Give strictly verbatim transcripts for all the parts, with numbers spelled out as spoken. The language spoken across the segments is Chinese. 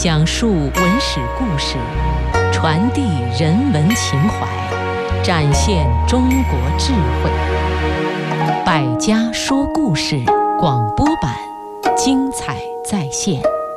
讲述文史故事，传递人文情怀，展现中国智慧。百家说故事广播版，精彩再现。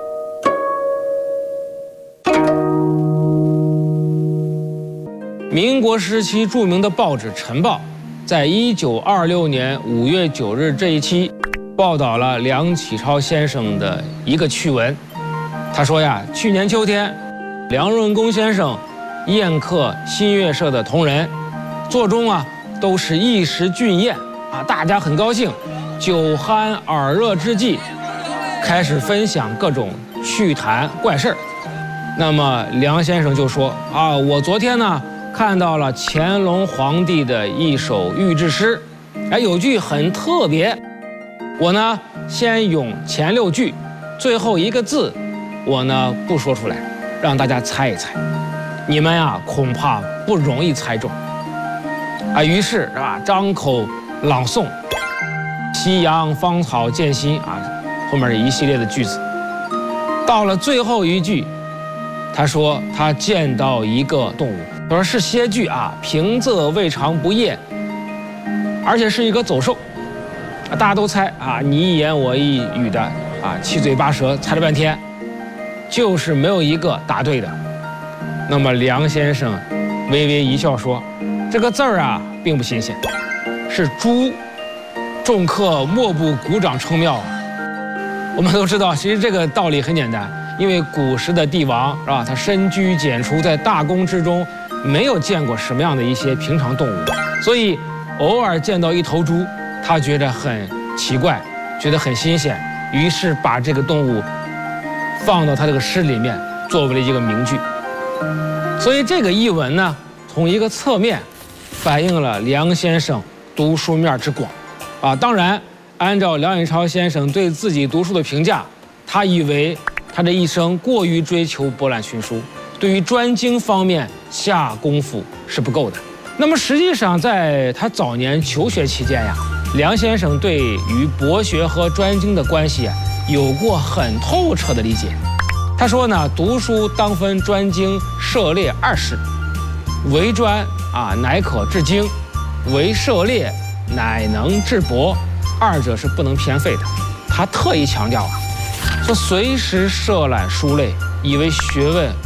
民国时期著名的报纸《晨报》在一九二六年五月九日这一期报道了梁启超先生的一个趣闻。他说呀，去年秋天，梁润公先生宴客新月社的同仁，座中啊都是一时俊宴啊，大家很高兴，酒酣耳热之际，开始分享各种趣谈怪事儿。那么梁先生就说啊，我昨天呢看到了乾隆皇帝的一首御制诗，哎，有句很特别，我呢先咏前六句，最后一个字我呢不说出来，让大家猜一猜，你们呀恐怕不容易猜中啊。于是是吧，张口朗诵夕阳芳草渐新啊，后面是一系列的句子。到了最后一句，他说他见到一个动物，他说是些句啊，平仄未尝不厌，而且是一个走兽啊，大家都猜啊，你一言我一语的啊，七嘴八舌猜了半天，就是没有一个答对的。那么梁先生微微一笑说，这个字儿啊并不新鲜，是猪。众客莫不鼓掌称妙啊。我们都知道其实这个道理很简单，因为古时的帝王是吧，他深居简出，在大宫之中没有见过什么样的一些平常动物，所以偶尔见到一头猪，他觉得很奇怪，觉得很新鲜，于是把这个动物放到他这个诗里面，作为了一个名句。所以这个译文呢，从一个侧面反映了梁先生读书面之广啊。当然按照梁启超先生对自己读书的评价，他以为他这一生过于追求博览群书，对于专精方面下功夫是不够的。那么实际上在他早年求学期间呀，梁先生对于博学和专精的关系啊有过很透彻的理解。他说呢，读书当分专精涉猎二事，为专啊乃可致精，为涉猎乃能治博，二者是不能偏废的。他特意强调啊，说随时涉览书类，以为学问